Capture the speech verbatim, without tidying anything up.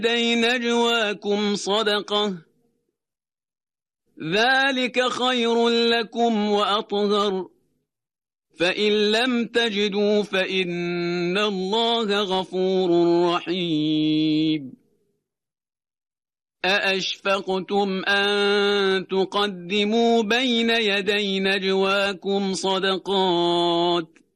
يدي نجواكم صدقة ذلك خير لكم وأطهر فإن لم تجدوا فإن الله غفور رحيم أأشفقتم أن تقدموا بين يدي نجواكم صدقات